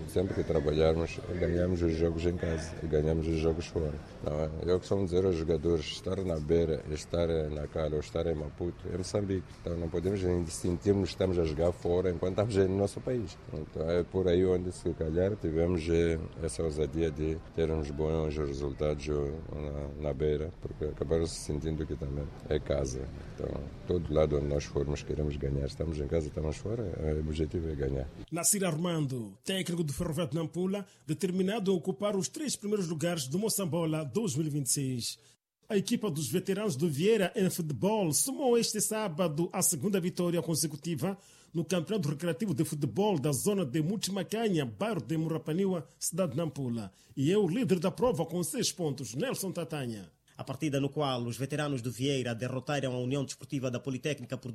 sempre que trabalharmos, ganhamos os jogos em casa e ganhamos os jogos fora. Não é? Eu costumo dizer aos jogadores, estar na Beira, estar na Cala ou estar em Maputo é Moçambique. Então não podemos sentirmos que estamos a jogar fora enquanto estamos no nosso país. Então é por aí onde, se calhar, tivemos essa ousadia de termos bons resultados na Beira, porque acabaram se sentindo que também é casa. Então, todo lado onde nós formos queremos ganhar. Estamos em casa, estamos fora, o objetivo é ganhar. Nassir Armando, técnico do Ferroviário de Nampula, determinado a ocupar os 3 primeiros lugares do Moçambola 2026. A equipa dos veteranos do Vieira em futebol somou este sábado a segunda vitória consecutiva no Campeonato Recreativo de Futebol da zona de Mutimacanha, bairro de Murapaniwa, cidade de Nampula. E é o líder da prova com 6 pontos, Nelson Tatanha. A partida no qual os veteranos do Vieira derrotaram a União Desportiva da Politécnica por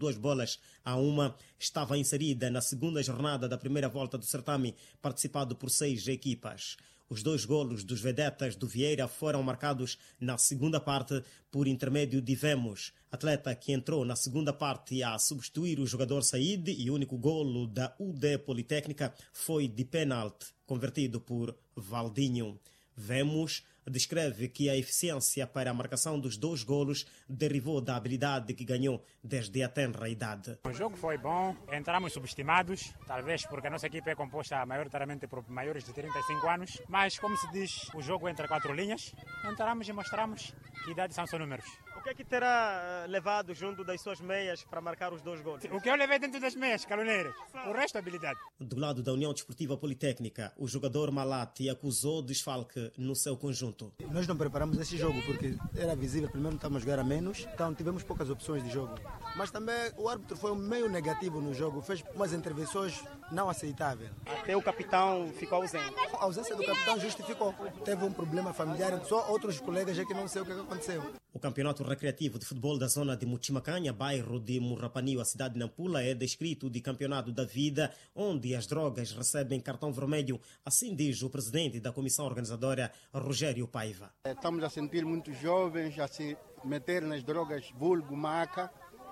2-1 estava inserida na segunda jornada da primeira volta do certame, participado por 6 equipas. Os 2 golos dos vedetas do Vieira foram marcados na segunda parte por intermédio de Vemos, atleta que entrou na segunda parte a substituir o jogador Said, e o único golo da UD Politécnica foi de pênalti, convertido por Valdinho. Vemos descreve que a eficiência para a marcação dos 2 golos derivou da habilidade que ganhou desde a tenra idade. O jogo foi bom, entramos subestimados, talvez porque a nossa equipe é composta maioritariamente por maiores de 35 anos, mas como se diz, o jogo entre 4 linhas, entramos e mostramos que idade são só números. O que é que terá levado junto das suas meias para marcar os 2 golos? O que eu levei dentro das meias, caloneiras, o resto é habilidade. Do lado da União Desportiva Politécnica, o jogador Malati acusou desfalque no seu conjunto. Nós não preparamos esse jogo porque era visível, primeiro estávamos a jogar a menos, então tivemos poucas opções de jogo. Mas também o árbitro foi meio negativo no jogo, fez umas intervenções não aceitáveis. Até o capitão ficou ausente. A ausência do capitão justificou. Teve um problema familiar, só outros colegas é que não sei o que aconteceu. O Campeonato Recreativo de Futebol da zona de Mutimacanha, bairro de Murrapaniwa, cidade de Nampula, é descrito de campeonato da vida, onde as drogas recebem cartão vermelho, assim diz o presidente da comissão organizadora, Rogério Paiva. Estamos a sentir muitos jovens a se meter nas drogas vulgo, maca,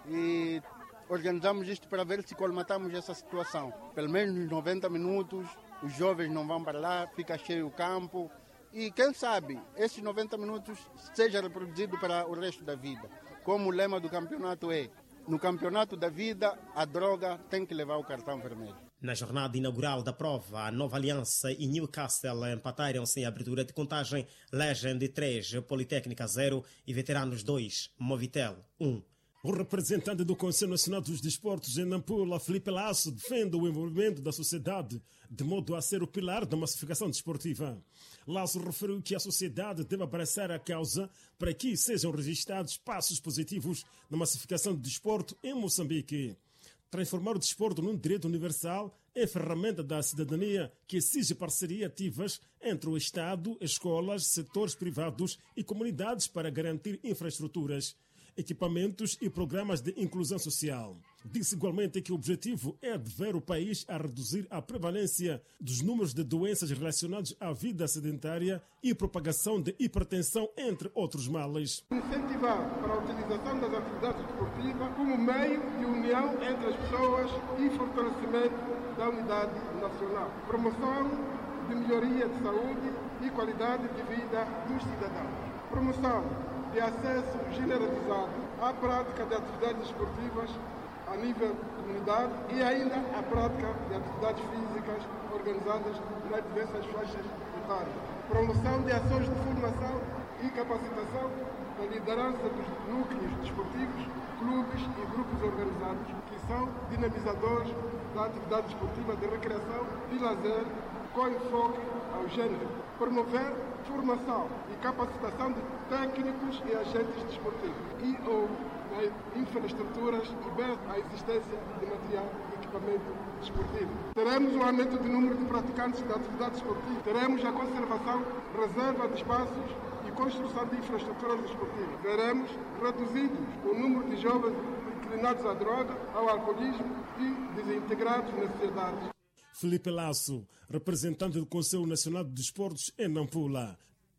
e organizamos isto para ver se colmatamos essa situação. Pelo menos nos 90 minutos, os jovens não vão para lá, fica cheio o campo. E quem sabe, esses 90 minutos seja reproduzido para o resto da vida. Como o lema do campeonato é, no campeonato da vida, a droga tem que levar o cartão vermelho. Na jornada inaugural da prova, a Nova Aliança e Newcastle empataram-se em abertura de contagem, Legend 3, Politécnica 0 e Veteranos 2, Movitel 1. O representante do Conselho Nacional dos Desportos em Nampula, Felipe Lasso, defende o envolvimento da sociedade de modo a ser o pilar da massificação desportiva. Lasso referiu que a sociedade deve abraçar a causa para que sejam registrados passos positivos na massificação do desporto em Moçambique. Transformar o desporto num direito universal é ferramenta da cidadania que exige parcerias ativas entre o Estado, escolas, setores privados e comunidades para garantir infraestruturas, equipamentos e programas de inclusão social. Disse igualmente que o objetivo é adver o país a reduzir a prevalência dos números de doenças relacionadas à vida sedentária e propagação de hipertensão, entre outros males. Incentivar para a utilização das atividades desportivas como meio de união entre as pessoas e fortalecimento da unidade nacional. Promoção de melhoria de saúde e qualidade de vida dos cidadãos. Promoção de acesso generalizado à prática de atividades esportivas a nível de comunidade e ainda à prática de atividades físicas organizadas nas diversas faixas etárias. Promoção de ações de formação e capacitação da liderança dos núcleos desportivos, clubes e grupos organizados que são dinamizadores da atividade esportiva de recreação e lazer com enfoque ao género. Promover formação e capacitação de técnicos e agentes desportivos e/ou infraestruturas e bem a existência de material e equipamento desportivo. Teremos um aumento do número de praticantes da atividade esportiva. Teremos a conservação, reserva de espaços e construção de infraestruturas desportivas. Veremos reduzidos o número de jovens inclinados à droga, ao alcoolismo e desintegrados na sociedade. Felipe Lasso, representante do Conselho Nacional de Desportos em Nampula.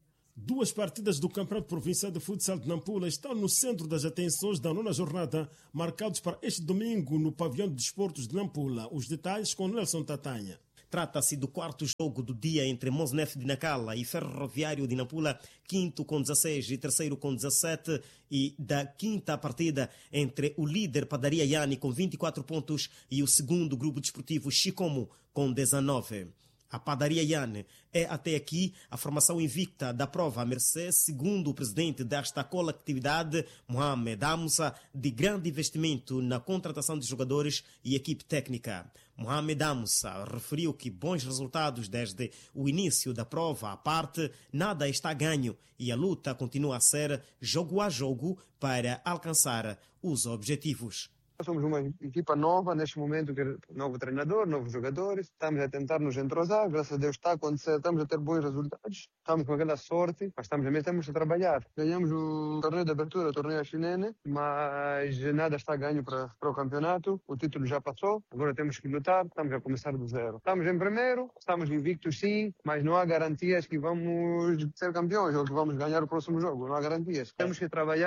2 partidas do Campeonato Provincial de Futsal de Nampula estão no centro das atenções da 9ª jornada, marcados para este domingo no Pavilhão de Desportos de Nampula. Os detalhes com Nelson Tatanha. Trata-se do quarto jogo do dia entre Mosnef de Nacala e Ferroviário de Nampula, quinto com 16 e terceiro com 17, e da quinta partida entre o líder Padaria Yane com 24 pontos e o segundo grupo desportivo Chikomo com 19. A Padaria Yane é até aqui a formação invicta da prova, a mercê, segundo o presidente desta coletividade, Mohamed Amusa, de grande investimento na contratação de jogadores e equipe técnica. Mohamed Amusa referiu que bons resultados desde o início da prova à parte, nada está ganho e a luta continua a ser jogo a jogo para alcançar os objetivos. Somos uma equipa nova neste momento, novo treinador, novos jogadores. Estamos a tentar nos entrosar, graças a Deus está a acontecer, estamos a ter bons resultados. Estamos com aquela sorte, mas também temos a trabalhar. Ganhamos o torneio de abertura, o torneio chileno, mas nada está ganho para o campeonato. O título já passou, agora temos que lutar, estamos a começar do zero. Estamos em primeiro, estamos invictos sim, mas não há garantias que vamos ser campeões ou que vamos ganhar o próximo jogo. Não há garantias. Temos que trabalhar,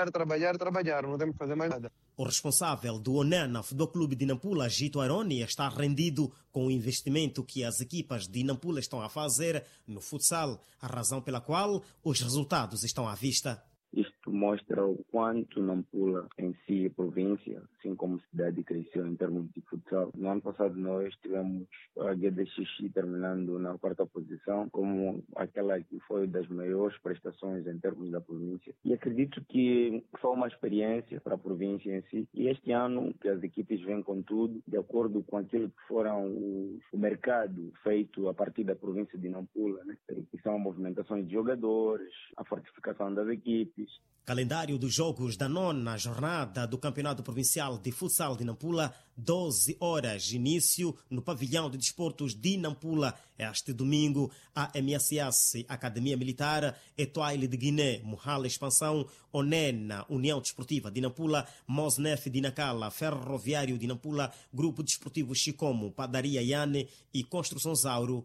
não temos que fazer mais nada. O responsável do Onena Futebol Clube de Nampula, Gito Aroni, está rendido com o investimento que as equipas de Nampula estão a fazer no futsal, a razão pela qual os resultados estão à vista. Isto mostra o quanto Nampula em si, província, assim como cidade, cresceu em termos de futsal. No ano passado nós tivemos a GDXX terminando na quarta posição, como aquela que foi das maiores prestações em termos da província. E acredito que foi uma experiência para a província em si. E este ano que as equipes vêm com tudo, de acordo com aquilo que foram o mercado feito a partir da província de Nampula, né? Que são movimentações de jogadores, a fortificação das equipes. Calendário dos jogos da 9ª jornada do Campeonato Provincial de Futsal de Nampula, 12 horas, início no Pavilhão de Desportos de Nampula. Este domingo, a MSS, Academia Militar, Etoile de Guiné, Muhala Expansão, Onena, União Desportiva de Nampula, Mosnef de Nacala, Ferroviário de Nampula, Grupo Desportivo Chikomo, Padaria Yane e Construção Zauro,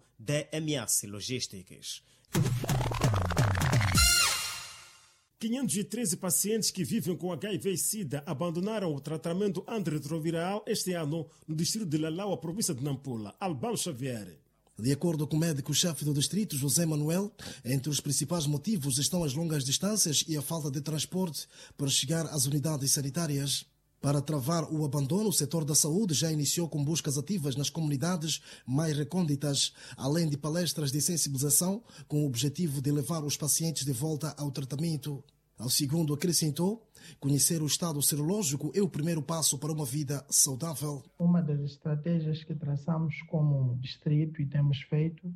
DMS Logísticas. 513 pacientes que vivem com HIV e SIDA abandonaram o tratamento antirretroviral este ano no distrito de Lalau, a província de Nampula. Albano Xavier. De acordo com o médico-chefe do distrito, José Manuel, entre os principais motivos estão as longas distâncias e a falta de transporte para chegar às unidades sanitárias. Para travar o abandono, o setor da saúde já iniciou com buscas ativas nas comunidades mais recônditas, além de palestras de sensibilização, com o objetivo de levar os pacientes de volta ao tratamento. Ao segundo, acrescentou, conhecer o estado serológico é o primeiro passo para uma vida saudável. Uma das estratégias que traçamos como distrito e temos feito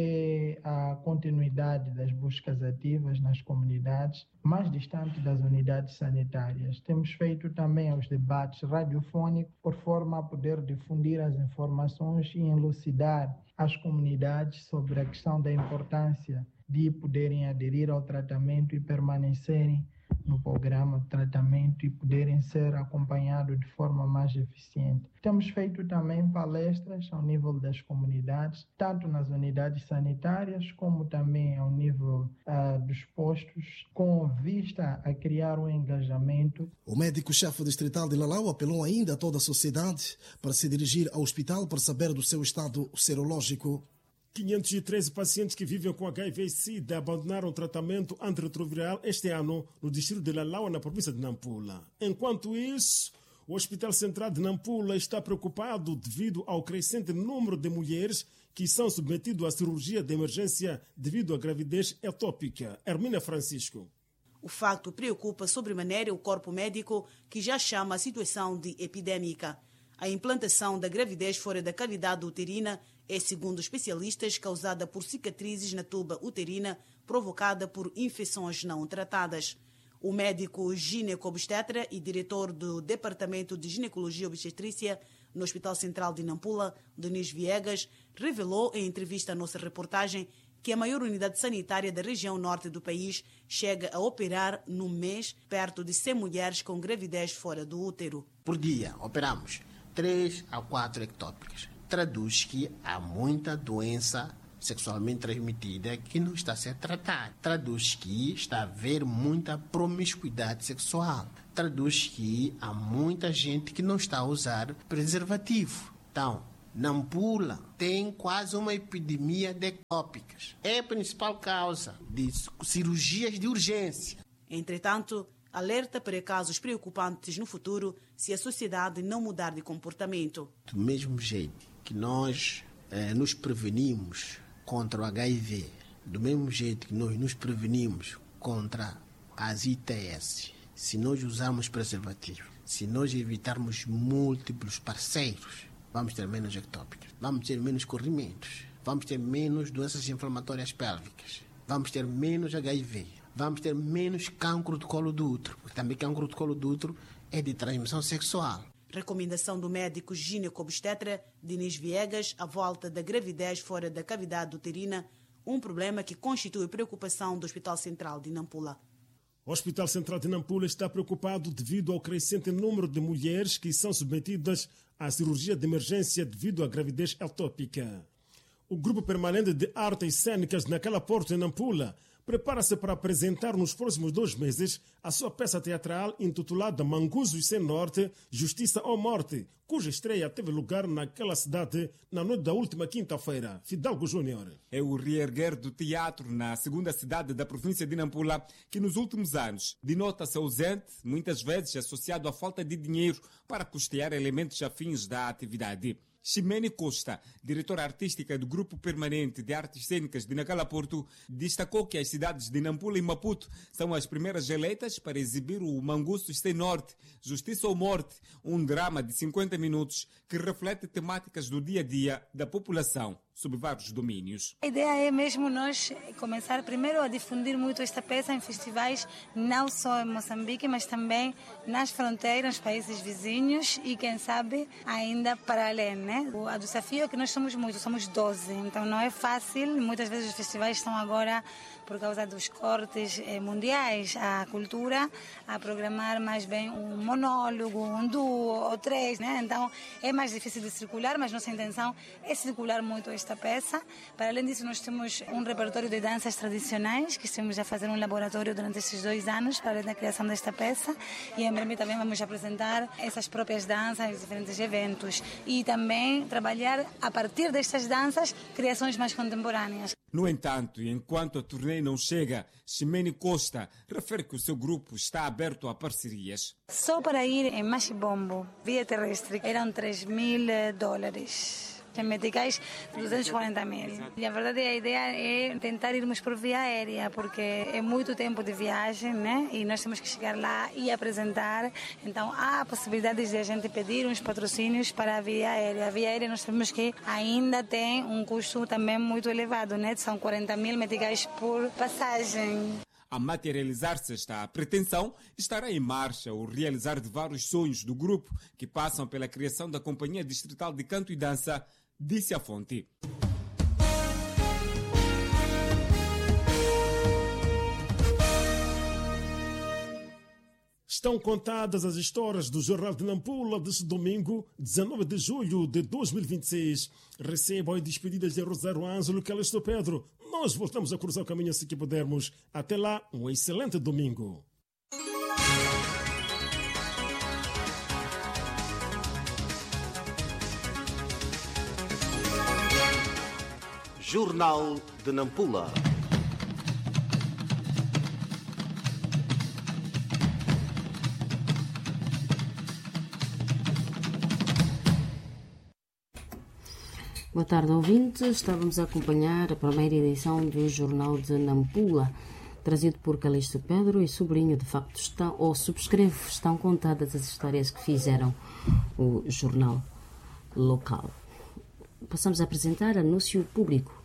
é a continuidade das buscas ativas nas comunidades mais distantes das unidades sanitárias. Temos feito também os debates radiofônicos por forma a poder difundir as informações e elucidar as comunidades sobre a questão da importância de poderem aderir ao tratamento e permanecerem no programa de tratamento e poderem ser acompanhados de forma mais eficiente. Temos feito também palestras ao nível das comunidades, tanto nas unidades sanitárias como também ao nível dos postos, com vista a criar um engajamento. O médico-chefe distrital de Lalau apelou ainda a toda a sociedade para se dirigir ao hospital para saber do seu estado serológico. 513 pacientes que vivem com HIV e SIDA abandonaram o tratamento antirretroviral este ano no distrito de Lalau, na província de Nampula. Enquanto isso, o Hospital Central de Nampula está preocupado devido ao crescente número de mulheres que são submetidas à cirurgia de emergência devido à gravidez ectópica. Hermina Francisco. O facto preocupa sobremaneira o corpo médico, que já chama a situação de epidêmica. A implantação da gravidez fora da cavidade uterina é, segundo especialistas, causada por cicatrizes na tuba uterina provocada por infecções não tratadas. O médico gineco-obstetra e diretor do Departamento de Ginecologia e Obstetrícia no Hospital Central de Nampula, Denis Viegas, revelou em entrevista à nossa reportagem que a maior unidade sanitária da região norte do país chega a operar no mês perto de 100 mulheres com gravidez fora do útero. Por dia, operamos 3 a 4 ectópicas. Traduz que há muita doença sexualmente transmitida que não está a ser tratada. Traduz que está a haver muita promiscuidade sexual. Traduz que há muita gente que não está a usar preservativo. Então, Nampula tem quase uma epidemia de ectópicas. É a principal causa de cirurgias de urgência. Entretanto, alerta para casos preocupantes no futuro se a sociedade não mudar de comportamento. Do mesmo jeito que nós nos prevenimos contra o HIV, do mesmo jeito que nós nos prevenimos contra as ITS, se nós usarmos preservativo, se nós evitarmos múltiplos parceiros, vamos ter menos ectópicas, vamos ter menos corrimentos, vamos ter menos doenças inflamatórias pélvicas, vamos ter menos HIV, vamos ter menos cancro do colo do útero, porque também cancro do colo do útero é de transmissão sexual. Recomendação do médico gineco-obstetra Diniz Viegas à volta da gravidez fora da cavidade uterina, um problema que constitui preocupação do Hospital Central de Nampula. O Hospital Central de Nampula está preocupado devido ao crescente número de mulheres que são submetidas à cirurgia de emergência devido à gravidez ectópica. O Grupo Permanente de Artes Cênicas naquela porta em Nampula prepara-se para apresentar nos próximos 2 meses a sua peça teatral intitulada Manguzos Sem Norte, Justiça ou Morte, cuja estreia teve lugar naquela cidade na noite da última quinta-feira. Fidalgo Júnior. É o reerguer do teatro na segunda cidade da província de Nampula, que nos últimos anos denota-se ausente, muitas vezes associado à falta de dinheiro para custear elementos afins da atividade. Ximene Costa, diretora artística do Grupo Permanente de Artes Cênicas de Nacala Porto, destacou que as cidades de Nampula e Maputo são as primeiras eleitas para exibir o Manguzos Sem Norte, Justiça ou Morte, um drama de 50 minutos que reflete temáticas do dia a dia da população sob vários domínios. A ideia é mesmo nós começar primeiro a difundir muito esta peça em festivais, não só em Moçambique, mas também nas fronteiras, nos países vizinhos e, quem sabe, ainda para além, né? O desafio é que nós somos muitos, somos 12, então não é fácil. Muitas vezes os festivais estão agora, por causa dos cortes mundiais, a cultura a programar mais bem um monólogo, um duo ou 3, né? Então é mais difícil de circular, mas nossa intenção é circular muito esta peça. Para além disso, nós temos um repertório de danças tradicionais, que estamos a fazer um laboratório durante estes 2 anos para além da criação desta peça, e em breve também vamos apresentar essas próprias danças em diferentes eventos e também trabalhar a partir destas danças criações mais contemporâneas. No entanto, enquanto a turnê não chega, Ximene Costa refere que o seu grupo está aberto a parcerias. Só para ir em Machibombo, via terrestre, eram $3.000. Em meticais, 240 mil. E a verdade, a ideia é tentar irmos por via aérea, porque é muito tempo de viagem, né? E nós temos que chegar lá e apresentar. Então, há possibilidades de a gente pedir uns patrocínios para a via aérea. A via aérea nós sabemos que ainda tem um custo também muito elevado, né? São 40 mil meticais por passagem. A materializar-se esta pretensão, estará em marcha o realizar de vários sonhos do grupo que passam pela criação da Companhia Distrital de Canto e Dança, disse a fonte. Estão contadas as histórias do Jornal de Nampula deste domingo, 19 de julho de 2026. Recebam as despedidas de Rosário Ângelo, Calixto Pedro. Nós voltamos a cruzar o caminho assim que pudermos. Até lá, um excelente domingo. Jornal de Nampula. Boa tarde, ouvintes. Estávamos a acompanhar a primeira edição do Jornal de Nampula, trazido por Calixto Pedro e sobrinho. De facto, estão contadas as histórias que fizeram o jornal local. Passamos a apresentar anúncio público.